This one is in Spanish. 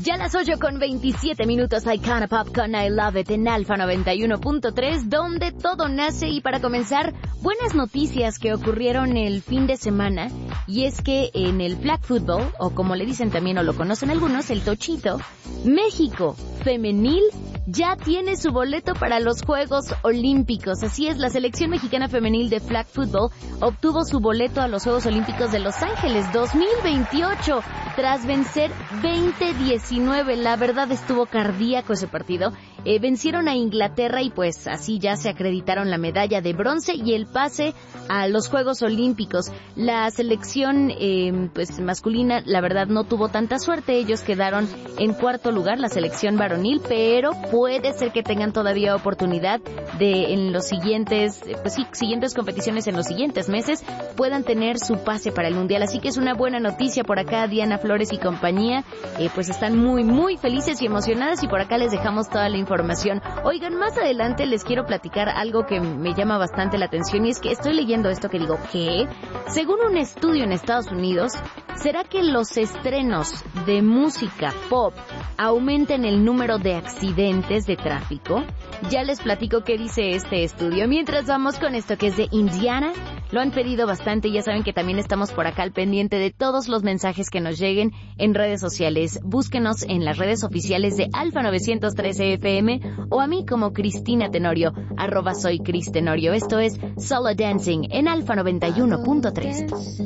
Ya las 8:27 Icona Pop con I Love It en Alfa 91.3, donde todo nace. Y para comenzar, buenas noticias que ocurrieron el fin de semana. Y es que en el flag football, o como le dicen también o lo conocen algunos, el tochito, México femenil ya tiene su boleto para los Juegos Olímpicos. Así es, la selección mexicana femenil de flag football obtuvo su boleto a los Juegos Olímpicos de Los Ángeles 2028 tras vencer 20-19. La verdad estuvo cardíaco ese partido. Vencieron a Inglaterra y pues así ya se acreditaron la medalla de bronce y el pase a los Juegos Olímpicos. La selección pues masculina, la verdad no tuvo tanta suerte. Ellos quedaron en cuarto lugar, la selección varonil, pero puede ser que tengan todavía oportunidad de en los siguientes, siguientes competiciones en los siguientes meses puedan tener su pase para el Mundial. Así que es una buena noticia por acá. Diana Flores y compañía pues están muy felices y emocionadas, y por acá les dejamos toda la información. Oigan, más adelante les quiero platicar algo que me llama bastante la atención, y es que estoy leyendo esto que digo, ¿qué? Según un estudio en Estados Unidos, ¿será que los estrenos de música pop aumenten el número de accidentes de tráfico? Ya les platico qué dice este estudio. Mientras vamos con esto que es de Indiana. Lo han pedido bastante y ya saben que también estamos por acá al pendiente de todos los mensajes que nos lleguen en redes sociales. Búsquenos en las redes oficiales de Alfa 913 FM o a mí como Cristina Tenorio, @soy Cris Tenorio. Esto es Solo Dancing en Alfa 91.3.